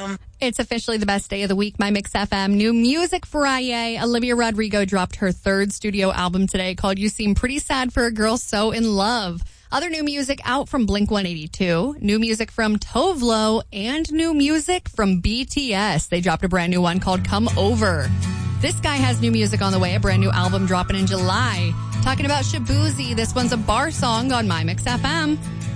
It's officially the best day of the week, My Mix FM. New Music Friday. Olivia Rodrigo dropped her third studio album today called You Seem Pretty Sad for a Girl So in Love. Other new music out from Blink-182, new music from Tove Lo, and new music from BTS. They dropped a brand new one called Come Over. This guy has new music on the way, a brand new album dropping in July. Talking about Shaboozey, this one's a bar song on My Mix FM.